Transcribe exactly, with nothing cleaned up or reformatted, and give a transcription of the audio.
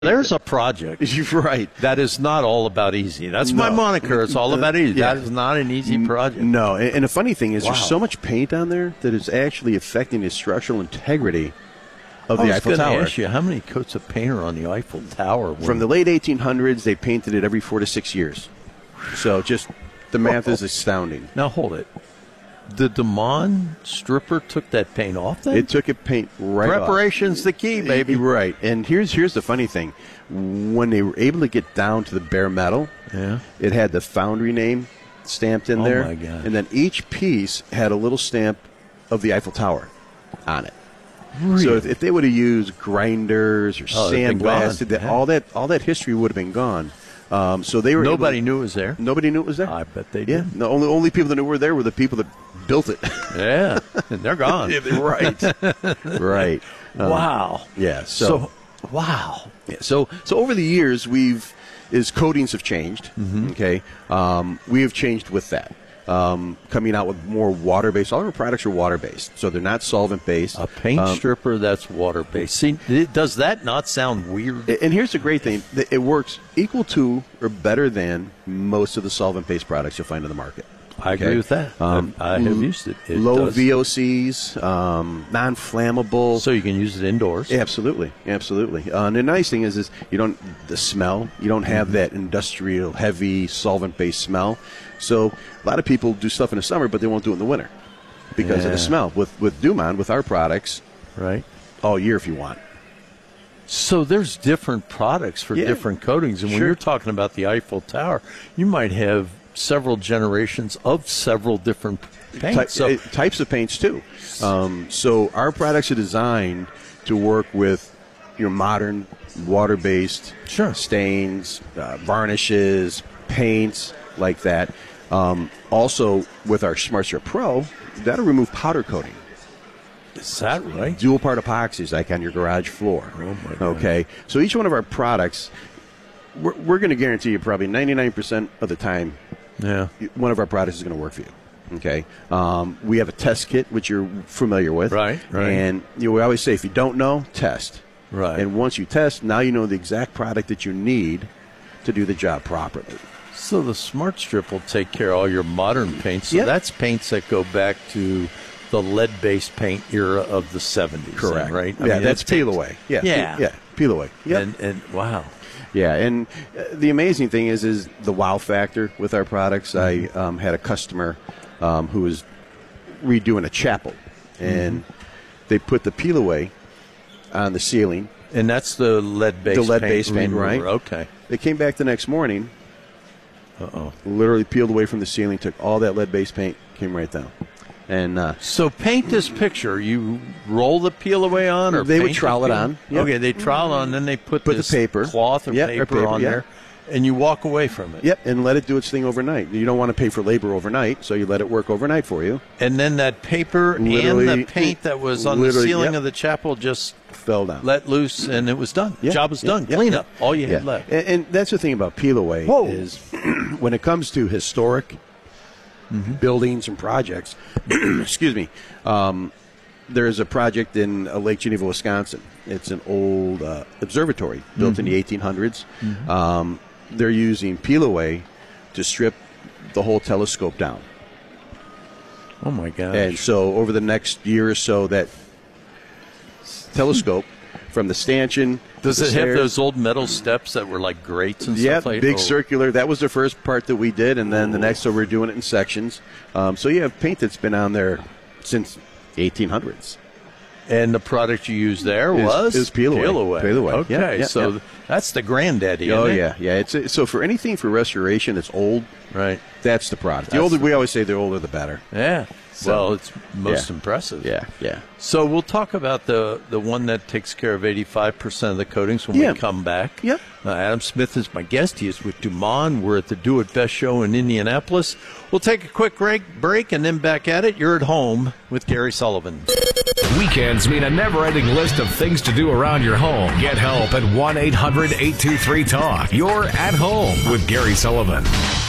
There's a project. You're right. That is not all about easy. That's No. my moniker. It's all about easy. Yeah. That is not an easy project. No, and, and the funny thing is Wow. there's so much paint on there that is actually affecting the structural integrity of I the was Eiffel going to Tower. ask you, how many coats of paint are on the Eiffel Tower? From the late eighteen hundreds, they painted it every four to six years. So just the math is astounding. Now, hold it. The Damon stripper took that paint off then? It took it paint right off. Preparation's the key, baby. Right. And here's here's the funny thing. When they were able to get down to the bare metal, Yeah. it had the foundry name stamped in Oh, there. my gosh. And then each piece had a little stamp of the Eiffel Tower on it. Really? So if, if they would have used grinders or Oh, it'd been sandblasted, gone. that, Yeah. all that all that history would have been gone. Um, so they were Nobody able, knew it was there. Nobody knew it was there. I bet they Yeah, did. the only only people that knew were there were the people that built it. Yeah. And they're gone. right, right. Um, Wow. Yeah. So, So, wow. yeah, so so over the years, we've as coatings have changed. Mm-hmm. Okay, um, we have changed with that. Um, coming out with more water-based. All of our products are water-based, so they're not solvent-based. A paint Um, stripper that's water-based. See, it- does that not sound weird? And here's the great thing: that it works equal to or better than most of the solvent-based products you'll find in the market. I agree Okay? with that. Um, I have used it. It Low does. V O Cs, um, non-flammable. So you can use it indoors. Absolutely, absolutely. Uh, and the nice thing is, is you don't the smell. You don't have Mm-hmm. that industrial, heavy, solvent-based smell. So a lot of people do stuff in the summer, but they won't do it in the winter because of Yeah. the smell. With with Dumont, with our products, Right. all year if you want. So there's different products for Yeah. different coatings. And when Sure. you're talking about the Eiffel Tower, you might have several generations of several different paints. Ty- so uh, types of paints too. Um, so our products are designed to work with your modern water-based Sure. stains, uh, varnishes, paints like that. Um, also, with our Smart Strip Pro, that'll remove powder coating. is that right? Dual part epoxies like on your garage floor. Oh, my God. Okay, so each one of our products, we're, we're going to guarantee you probably ninety-nine percent of the time Yeah. one of our products is going to work for you. Okay, um, we have a test kit which you're familiar with, Right, right. And you know, we always say if you don't know, test. Right. And once you test, now you know the exact product that you need to do the job properly. So the Smart Strip will take care of all your modern paints. So Yep. that's paints that go back to the lead-based paint era of the seventies. Correct. Right? I yeah, mean, that's peel paints- away. Yeah. Yeah. Yeah. Peel away. Yeah. And, and wow. Yeah, and uh, the amazing thing is, is the wow factor with our products. Mm-hmm. I um, had a customer um, who was redoing a chapel, and Mm-hmm. they put the peel away on the ceiling. And that's the lead-based The lead-based paint, remover. right? Okay. They came back the next morning, Uh-oh. literally peeled away from the ceiling, took all that lead-based paint, came right down. And uh, So paint this picture. You roll the peel away on, or They would paint the trowel it peel? on, yep. Okay, they trowel on, then they put, Put the this paper. cloth or Yep, or paper, paper, on yeah. there, and you walk away from it. yep, and let it do its thing overnight. You don't want to pay for labor overnight, so you let it work overnight for you. And then that paper and Literally- the paint that was on the literally, ceiling yep. of the chapel just Fell down. let loose, and it was done. Yeah, Job was yeah, done. yeah, Clean yeah. up. All you had Yeah. left. And, and that's the thing about peel away Whoa. is when it comes to historic Mm-hmm. buildings and projects. excuse me. Um, there is a project in uh, Lake Geneva, Wisconsin. It's an old uh, observatory built in the eighteen hundreds. Um, they're using peel away to strip the whole telescope down. Oh my gosh. And so over the next year or so, that telescope from the stanchion. Does to it the have stairs- those old metal steps that were like grates and Yeah, stuff like big oh. circular. That was the first part that we did, and then the next, so we're doing it in sections. Um, so you have paint that's been on there since eighteen hundreds. And the product you used there Is- was is Peel Away. Peel Away. Peel Away. Okay, Yeah, yeah, so yeah. that's the granddaddy. Oh isn't it? yeah, yeah. It's so for anything for restoration that's old, Right. that's the product. The That's older the- we always say, the older the better. Yeah. So- well, it's most yeah. impressive. Yeah, yeah. So we'll talk about the, the one that takes care of eighty-five percent of the coatings when Yeah. we come back. Yep. Uh, Adam Smith is my guest. He is with Dumont. We're at the Do It Best show in Indianapolis. We'll take a quick break, break and then back at it. You're at home with Gary Sullivan. Weekends mean a never-ending list of things to do around your home. Get help at one eight hundred eight two three talk. You're at home with Gary Sullivan.